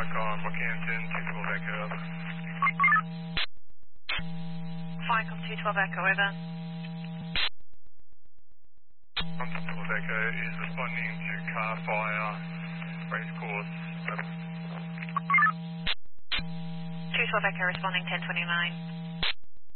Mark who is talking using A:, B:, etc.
A: Icon, Rockhampton, 212 Echo, over.
B: Vicom 212 Echo, over.
A: 212 Echo is responding to car fire, race course, over.
B: 212 Echo responding 1029.